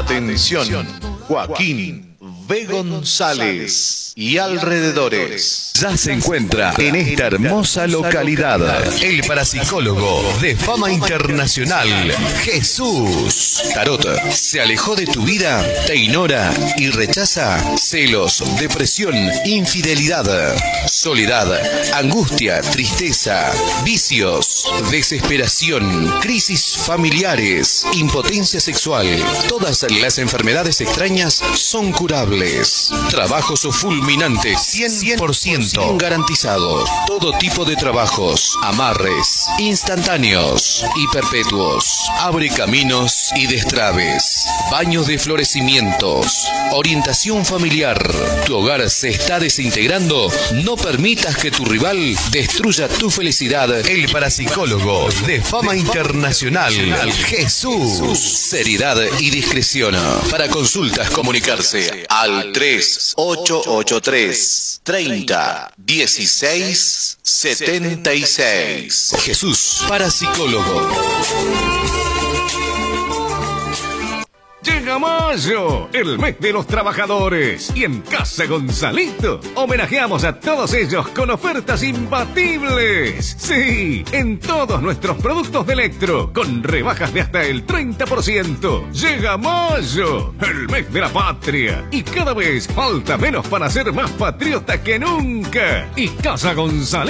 Atención, Joaquín V. González y alrededores. Ya se encuentra en esta hermosa localidad el parapsicólogo de fama internacional, Jesús. Tarot, ¿se alejó de tu vida? ¿Te ignora y rechaza? Celos, depresión, infidelidad, soledad, angustia, tristeza, vicios, desesperación, crisis familiares, impotencia sexual. Todas las enfermedades extrañas son curables. Trabajos fulminantes, 100% garantizados. Todo tipo de trabajos, amarres, instantáneos y perpetuos. Abre caminos y destraves. Baños de florecimientos. Orientación familiar. Tu hogar se está desintegrando. No permitas que tu rival destruya tu felicidad. El parapsicólogo de fama internacional, Jesús. Seriedad y discreción. Para consultas, comunicarse al 3883 30 16 76. Jesús, parapsicólogo. Llega mayo, el mes de los trabajadores, y en Casa Gonzalito homenajeamos a todos ellos con ofertas imbatibles. Sí, en todos nuestros productos de electro, con rebajas de hasta el 30%. Llega mayo, el mes de la patria, y cada vez falta menos para ser más patriota que nunca. Y Casa Gonzalito